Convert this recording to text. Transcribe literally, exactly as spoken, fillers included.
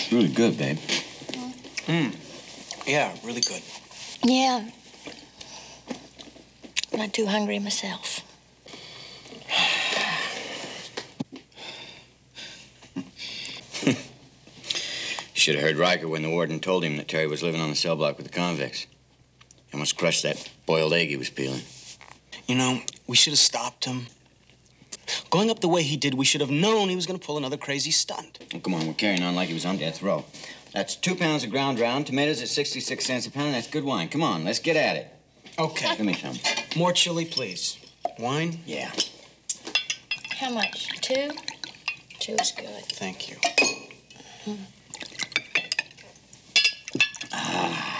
Really good, babe. Mmm. Yeah, really good. Yeah. I'm not too hungry myself. You should have heard Riker when the warden told him that Terry was living on the cell block with the convicts. He almost crushed that boiled egg he was peeling. You know, we should have stopped him. Going up the way he did, we should have known he was going to pull another crazy stunt. Oh, come on, we're carrying on like he was on death row. That's two pounds of ground round, tomatoes at sixty-six cents a pound, and that's good wine. Come on, let's get at it. Okay. Give me some. More chili, please. Wine? Yeah. How much? Two? Two is good. Thank you. Mm. Ah.